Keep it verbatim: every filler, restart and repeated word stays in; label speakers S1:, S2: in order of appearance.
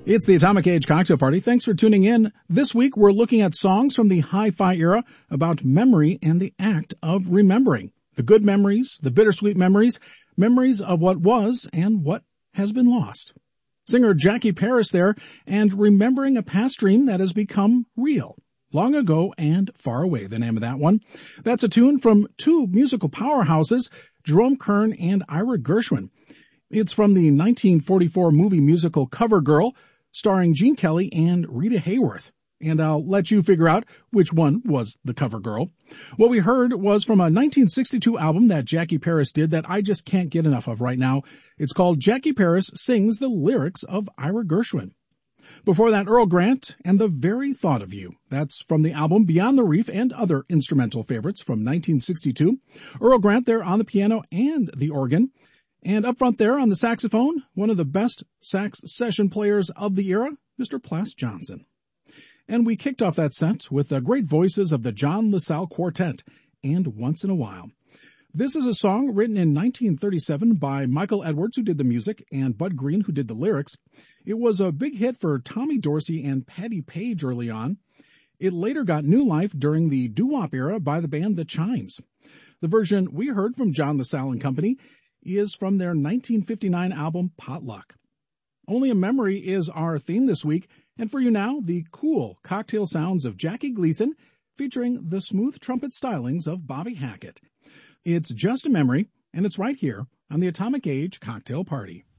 S1: It's the Atomic Age Cocktail Party. Thanks for tuning in. This week we're looking at songs from the hi-fi era about memory and the act of remembering. The good memories, the bittersweet memories, memories of what was and what has been lost. Singer Jackie Paris there, and remembering a past dream that has become real. Long ago and far away, the name of that one. That's a tune from two musical powerhouses, Jerome Kern and Ira Gershwin. It's from the nineteen forty-four movie musical CoverGirl, starring Gene Kelly and Rita Hayworth. And I'll let you figure out which one was the cover girl. What we heard was from a nineteen sixty-two album that Jackie Paris did that I just can't get enough of right now. It's called Jackie Paris Sings the Lyrics of Ira Gershwin. Before that, Earl Grant and The Very Thought of You. That's from the album Beyond the Reef and other instrumental favorites from nineteen sixty-two. Earl Grant there on the piano and the organ. And up front there on the saxophone, one of the best sax session players of the era, Mister Plas Johnson. And we kicked off that set with the great voices of the John LaSalle Quartet and Once in a While. This is a song written in nineteen thirty-seven by Michael Edwards, who did the music, and Bud Green, who did the lyrics. It was a big hit for Tommy Dorsey and Patti Page early on. It later got new life during the doo-wop era by the band The Chimes. The version we heard from John LaSalle and Company is from their nineteen fifty-nine album Potluck. Only a Memory is our theme this week, and for you now, the cool cocktail sounds of Jackie Gleason featuring the smooth trumpet stylings of Bobby Hackett. It's just a memory, and it's right here on the Atomic Age Cocktail Party.